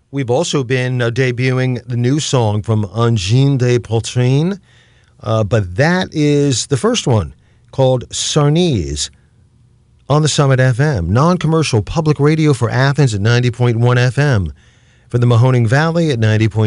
We've also been debuting the new song from Angine de Poitrine, but that is the first one, called Sarnese, on the Summit FM, non-commercial public radio for Athens at 90.1 FM, for the Mahoning Valley at 90.1